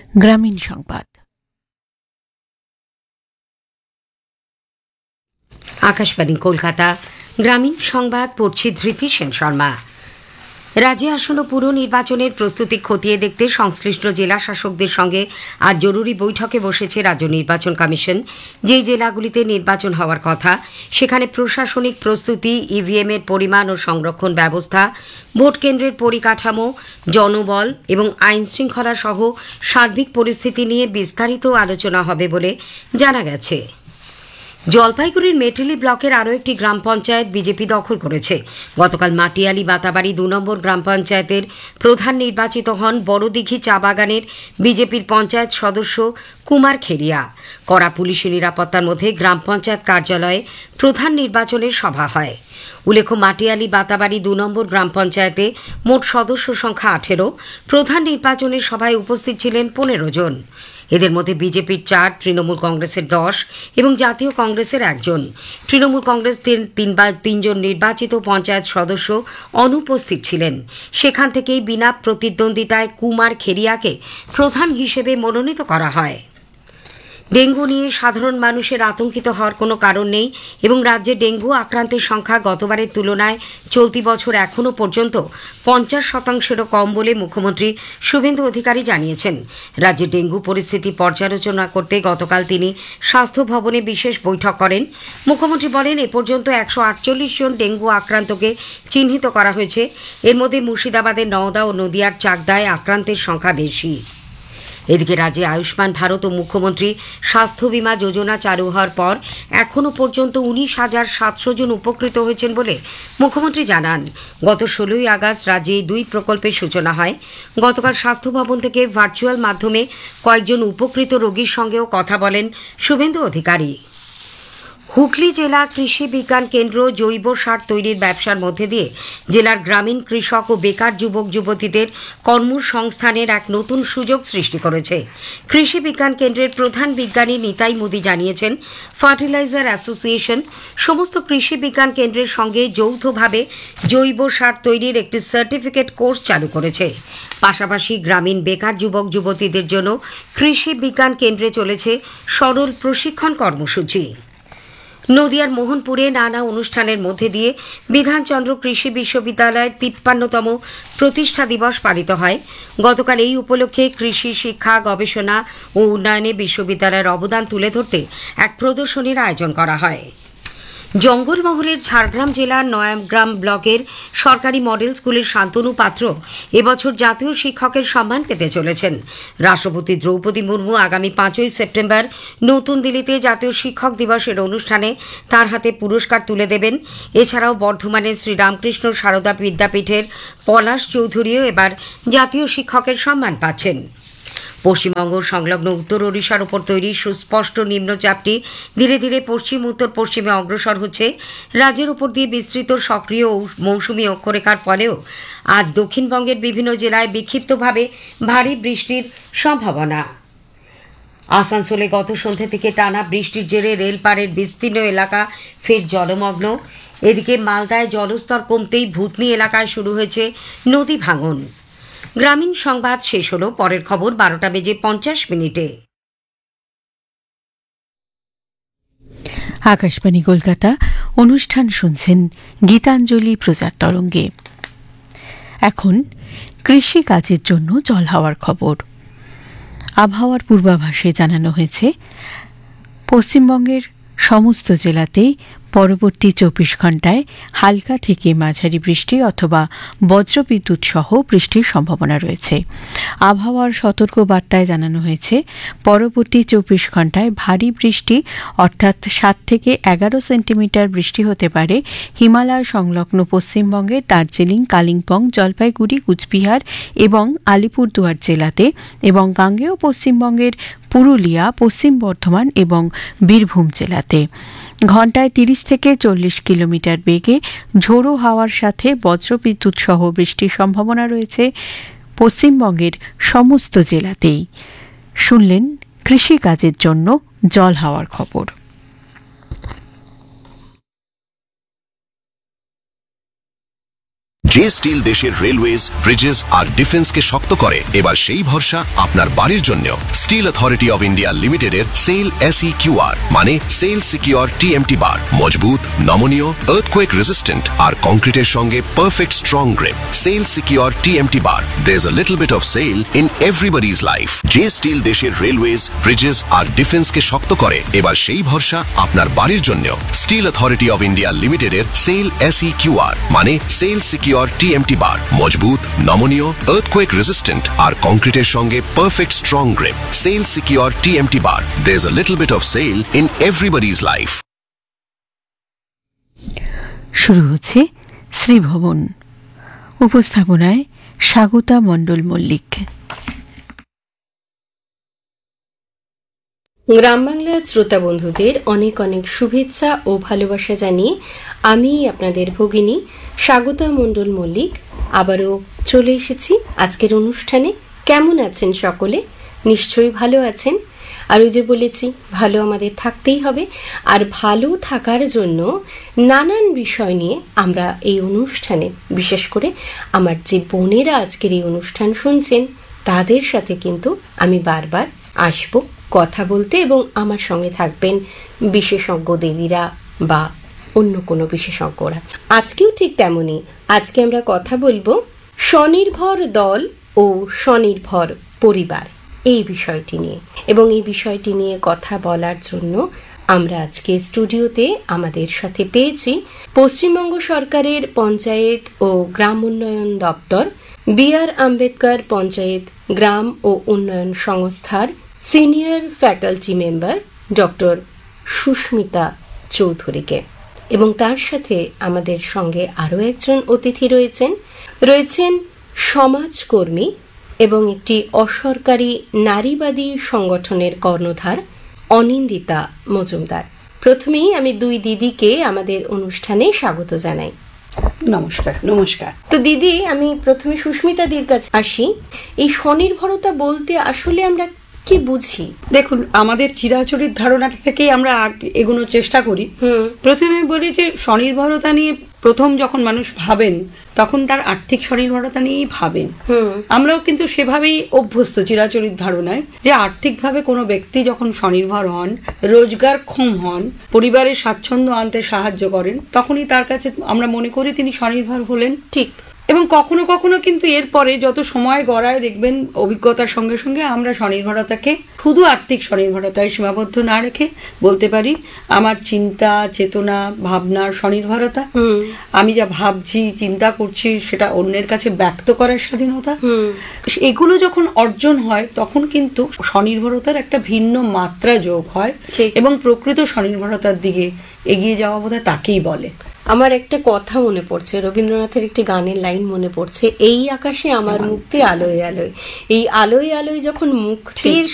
গ্রামীণ সংবাদ। আকাশবাণী কলকাতা। গ্রামীণ সংবাদ পড়ছি ধৃতি সেন শর্মা। রাজ্যে আসন্ন পুর নির্বাচনের প্রস্তুতি খতিয়ে দেখতে সংশ্লিষ্ট জেলা শাসকদের সঙ্গে আজ জরুরি বৈঠকে বসেছে রাজ্য নির্বাচন কমিশন। যেই জেলাগুলিতে নির্বাচন হওয়ার কথা সেখানে প্রশাসনিক প্রস্তুতি, ইভিএম এর পরিমাণ ও সংরক্ষণ ব্যবস্থা, ভোট কেন্দ্রের পরিকাঠামো, জনবল এবং আইন শৃঙ্খলা সহ সার্বিক পরিস্থিতি নিয়ে বিস্তারিত আলোচনা হবে বলে জানা গেছে। জলপাইগুড়ির মেটেলি ব্লকের আরও একটি গ্রাম পঞ্চায়েত বিজেপি দখল করেছে। গতকাল মাটিয়ালি বাতাবাড়ি ২ নম্বর গ্রাম পঞ্চায়েতের প্রধান নির্বাচিত হন বড়দিঘি চা বাগানের বিজেপির পঞ্চায়েত সদস্য কুমার খেরিয়া। কড়া পুলিশি নিরাপত্তার মধ্যে গ্রাম পঞ্চায়েত কার্যালয়ে প্রধান নির্বাচনের সভা হয়। উল্লেখ্য, মাটিয়ালি বাতাবাড়ি ২ নম্বর গ্রাম পঞ্চায়েতে মোট সদস্য সংখ্যা ১৮। প্রধান নির্বাচনের সভায় উপস্থিত ছিলেন ১৫ জন। এদের মধ্যে বিজেপির ৪, তৃণমূল কংগ্রেসের ১০ এবং জাতীয় কংগ্রেসের ১ জন। তৃণমূল কংগ্রেস ৩ জন নির্বাচিত পঞ্চায়েত সদস্য অনুপস্থিত ছিলেন। সেখান থেকেই বিনা প্রতিদ্বন্দ্বিতায় কুমার খেরিয়াকে প্রধান হিসেবে মনোনীত করা হয়। ডেঙ্গু নিয়ে সাধারণ মানুষের আতঙ্কিত হওয়ার কোনো কারণ নেই এবং রাজ্যে ডেঙ্গু আক্রান্তের সংখ্যা গতবারের তুলনায় চলতি বছর এখনও পর্যন্ত ৫০%-ও কম বলে মুখ্যমন্ত্রী শুভেন্দু অধিকারী জানিয়েছেন। রাজ্যে ডেঙ্গু পরিস্থিতি পর্যালোচনা করতে গতকাল তিনি স্বাস্থ্য ভবনে বিশেষ বৈঠক করেন। মুখ্যমন্ত্রী বলেন, এ পর্যন্ত ১৪৮ জন ডেঙ্গু আক্রান্তকে চিহ্নিত করা হয়েছে। এর মধ্যে মুর্শিদাবাদের নওদা ও নদিয়ার চাকদায় আক্রান্তের সংখ্যা বেশি। এদিকে রাজ্যে আয়ুষ্মান ভারত ও মুখ্যমন্ত্রী স্বাস্থ্য বীমা যোজনা চালু হওয়ার পর এখনও পর্যন্ত ১৯,৭০০ জন উপকৃত হয়েছেন বলে মুখ্যমন্ত্রী জানান। গত ১৬ই আগস্ট রাজ্যে এই ২ প্রকল্পের সূচনা হয়। গতকাল স্বাস্থ্য ভবন থেকে ভার্চুয়াল মাধ্যমে কয়েকজন উপকৃত রোগীর সঙ্গেও কথা বলেন শুভেন্দু অধিকারী। হুগলি জেলা কৃষি বিজ্ঞান কেন্দ্র জৈব সার তৈরির ব্যবসার মধ্যে দিয়ে জেলার গ্রামীণ কৃষক ও বেকার যুবক যুবতীদের কর্মসংস্থানের এক নতুন সুযোগ সৃষ্টি করেছে। কৃষি বিজ্ঞান কেন্দ্রের প্রধান বিজ্ঞানী নিতাই মোদি জানিয়েছেন, ফার্টিলাইজার অ্যাসোসিয়েশন সমস্ত কৃষি বিজ্ঞান কেন্দ্রের সঙ্গে যৌথভাবে জৈব সার তৈরির একটি সার্টিফিকেট কোর্স চালু করেছে। পাশাপাশি গ্রামীণ বেকার যুবক যুবতীদের জন্য কৃষি বিজ্ঞান কেন্দ্রে চলেছে সরল প্রশিক্ষণ কর্মসূচি। নদিয়ার মোহনপুরে নানা অনুষ্ঠানের মধ্যে দিয়ে বিধানচন্দ্র কৃষি বিশ্ববিদ্যালয়ের ৫৩তম প্রতিষ্ঠা দিবস পালিত হয়। গতকাল এই উপলক্ষে কৃষি শিক্ষা, গবেষণা ও উন্নয়নে বিশ্ববিদ্যালয়ের অবদান তুলে ধরতে এক প্রদর্শনীর আয়োজন করা হয়। জঙ্গলমহলের ঝাড়গ্রাম জেলার নয়াগ্রাম ব্লকের সরকারি মডেল স্কুলের শান্তনু পাত্র এবছর জাতীয় শিক্ষকের সম্মান পেতে চলেছেন। রাষ্ট্রপতি দ্রৌপদী মুর্মু আগামী ৫ই সেপ্টেম্বর নতুন দিল্লিতে জাতীয় শিক্ষক দিবসের অনুষ্ঠানে তার হাতে পুরস্কার তুলে দেবেন। এছাড়াও বর্ধমানের শ্রীরামকৃষ্ণ সারদা বিদ্যাপীঠের পলাশ চৌধুরীও এবার জাতীয় শিক্ষকের সম্মান পাচ্ছেন। পশ্চিমবঙ্গ সংলগ্ন উত্তর ওড়িশার ওপর তৈরি সুস্পষ্ট নিম্নচাপটি ধীরে ধীরে পশ্চিম উত্তর পশ্চিমে অগ্রসর হচ্ছে। রাজ্যের উপর দিয়ে বিস্তৃত সক্রিয় মৌসুমী অক্ষরেখার ফলেও আজ দক্ষিণবঙ্গের বিভিন্ন জেলায় বিক্ষিপ্তভাবে ভারী বৃষ্টির সম্ভাবনা। আসানসোলে গত সন্ধ্যা থেকে টানা বৃষ্টির জেরে রেলপাড়ের বিস্তীর্ণ এলাকা ফের জলমগ্ন। এদিকে মালদায় জলস্তর কমতেই ভূতনি এলাকায় শুরু হয়েছে নদী ভাঙন। গ্রামীণ সংবাদ শেষ হলো। পরের খবর ১২:৫০ আকাশবাণী কলকাতা। অনুষ্ঠান শুনছেন গীতাঞ্জলি প্রচার তরঙ্গে। এখন কৃষি কাজের জন্য জল হওয়ার খবর। আবহাওয়ার পূর্বাভাসে জানানো হয়েছে, পশ্চিমবঙ্গের সমস্ত জেলাতেই পরবর্তী ২৪ ঘণ্টায় হালকা থেকে মাঝারি বৃষ্টি অথবা বজ্রবিদ্যুৎ সহ বৃষ্টির সম্ভাবনা রয়েছে। আবহাওয়ার সতর্ক বার্তায় জানানো হয়েছে, পরবর্তী ২৪ ঘণ্টায় ভারী বৃষ্টি অর্থাৎ ৭ থেকে ১১ সেন্টিমিটার বৃষ্টি হতে পারে হিমালয় সংলগ্ন পশ্চিমবঙ্গের দার্জিলিং, কালিম্পং, জলপাইগুড়ি, কুচবিহার এবং আলিপুরদুয়ার জেলাতে এবং গাঙ্গেয় পশ্চিমবঙ্গের পুরুলিয়া, পশ্চিম বর্ধমান এবং বীরভূম জেলাতে। ঘণ্টায় ৩০ থেকে ৪০ কিলোমিটার বেগে ঝোড়ো হাওয়ার সাথে বজ্রবিদ্যুৎ সহ বৃষ্টির সম্ভাবনা রয়েছে পশ্চিমবঙ্গের সমস্ত জেলাতেই। শুনলেন কৃষিকাজের জন্য জল হওয়ার খবর। যে স্টিল দেশের রেলওয়েজ, ব্রিজেস আর ডিফেন্সকে শক্ত করে, এবার সেই ভরসা আপনার বাড়ির জন্য। স্টিল অথরিটি অফ ইন্ডিয়া লিমিটেডের সেল SEQR মানে সেল সিকিউর TMT বার, মজবুত, নমনীয়, আর্থকোয়েক রেজিস্ট্যান্ট আর কংক্রিটের সঙ্গে perfect strong grip. Sell secure TMT bar, there's a little bit of sail in everybody's life। যে স্টিল দেশের রেলওয়েজ, ব্রিজেস আর ডিফেন্সকে শক্ত করে, এবার সেই ভরসা আপনার বাড়ির জন্য। স্টিল অথরিটি অফ ইন্ডিয়া লিমিটেডের সেল SEQR মানে সেল সিকিউর TMT বার, মজবুত, নমনীয়, আর্থকোয়েক রেজিস্ট্যান্ট আর কংক্রিটের সঙ্গে perfect strong grip. Sell secure TMT bar, there's a little bit of sail in everybody's life। শুরু হচ্ছে শ্রীভবন। উপস্থাপনায় স্বাগতা মণ্ডল মল্লিক। গ্রাম বাংলার শ্রোতা বন্ধুদের অনেক অনেক শুভেচ্ছা ও ভালোবাসা জানিয়ে আমি আপনাদের ভগিনী স্বাগতা মণ্ডল মল্লিক আবারও চলে এসেছি আজকের অনুষ্ঠানে। কেমন আছেন সকলে? নিশ্চয়ই ভালো আছেন। আর ওই যে বলেছি, ভালো আমাদের থাকতেই হবে। আর ভালো থাকার জন্য নানান বিষয় নিয়ে আমরা এই অনুষ্ঠানে, বিশেষ করে আমার যে বোনেরা আজকের এই অনুষ্ঠান শুনছেন, তাদের সাথে কিন্তু আমি বারবার আসব কথা বলতে, এবং আমার সঙ্গে থাকবেন বিশেষজ্ঞ দিদিরা বা অন্য কোনো বিশেষজ্ঞরা। আজকেও ঠিক তেমনই। আজকে আমরা কথা বলবো স্বনির্ভর দল ও স্বনির্ভর পরিবার, এই বিষয়টি নিয়ে। এবং এই বিষয়টি নিয়ে কথা বলার জন্য আমরা আজকে স্টুডিওতে আমাদের সাথে পেয়েছি পশ্চিমবঙ্গ সরকারের পঞ্চায়েত ও গ্রাম উন্নয়ন দপ্তর, BR আম্বেদকর পঞ্চায়েত গ্রাম ও উন্নয়ন সংস্থার senior faculty member doctor Susmita চৌধুরীকে। এবং তার সাথে আমাদের সঙ্গে আরও একজন অতিথি রয়েছেন সমাজকর্মী এবং একটি অসরকারি নারীবাদী সংগঠনের কর্ণধার অনিন্দিতা মজুমদার। প্রথমেই আমি দুই দিদিকে আমাদের অনুষ্ঠানে স্বাগত জানাই। নমস্কার। নমস্কার। তো দিদি, আমি প্রথমে সুস্মিতা দির কাছে আসি। এই স্বনির্ভরতা বলতে আসলে আমরা কি বুঝি? দেখুন, আমাদের চিরাচরিত ধারণাটা থেকেই আমরা এগোনোর চেষ্টা করি। প্রথমে বলি যে স্বনির্ভরতা নিয়ে প্রথম যখন মানুষ ভাবেন, তখন তার আর্থিক স্বনির্ভরতা নিয়েই ভাবেন। আমরাও কিন্তু সেভাবেই অভ্যস্ত চিরাচরিত ধারণায় যে আর্থিকভাবে কোনো ব্যক্তি যখন স্বনির্ভর হন, রোজগারক্ষম হন, পরিবারের স্বাচ্ছন্দ্য আনতে সাহায্য করেন, তখনই তার কাছে আমরা মনে করি তিনি স্বনির্ভর হলেন। ঠিক। এবং কখনো কখনো কিন্তু এরপরে যত সময় গড়ায় দেখবেন অভিজ্ঞতার সঙ্গে সঙ্গে আমরা স্বনির্ভরতাকে শুধু আর্থিক স্বনির্ভরতায় সীমাবদ্ধ না রেখে বলতে পারি আমার চিন্তা, চেতনা, ভাবনার স্বনির্ভরতা। আমি যা ভাবছি, চিন্তা করছি, সেটা অন্যের কাছে ব্যক্ত করার স্বাধীনতা। এগুলো যখন অর্জন হয় তখন কিন্তু স্বনির্ভরতার একটা ভিন্ন মাত্রা যোগ হয় এবং প্রকৃত স্বনির্ভরতার দিকে এগিয়ে যাওয়া বোধহয় তাকেই বলে। আমার একটা কথা মনে পড়ছে, রবীন্দ্রনাথের একটি গানের লাইন মনে পড়ছে, এই আকাশে আমার মুক্তি আলোয় আলোয়। এই আলোয় আলোয় যখন মুক্তির